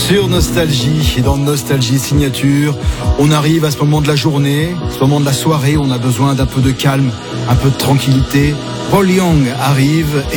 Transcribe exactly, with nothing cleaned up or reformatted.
Sur Nostalgie et dans Nostalgie Signature, on arrive à ce moment de la journée, ce moment de la soirée, on a besoin d'un peu de calme, un peu de tranquillité. Paul Young arrive